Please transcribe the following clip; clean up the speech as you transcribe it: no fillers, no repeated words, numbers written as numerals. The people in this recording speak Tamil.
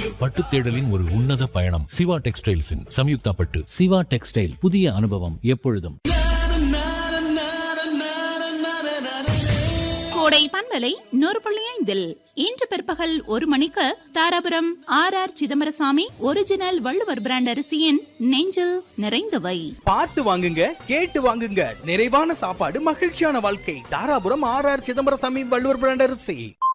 பட்டு தேடலின் ஒரு உன்னத பயணம். சிவா டெக்ஸ்டைல்ஸின் சம்யுக்தா பட்டு. சிவா டெக்ஸ்டைல், புதிய அனுபவம் எப்பொழுதும். கோடை பண்பலை 100.5 இன்று பிற்பகல் 1 மணிக்கு Dharapuram R Chidambarasamy original Valluvar brand அரிசியின் நெஞ்சில் நிறைந்தவை. பார்த்து வாங்குங்க, கேட்டு வாங்குங்க. நிறைவான சாப்பாடு, மகிழ்ச்சியான வாழ்க்கை. தாராபுரம் ஆர் சிதம்பரசாமி வள்ளுவர் பிராண்ட் அரிசி.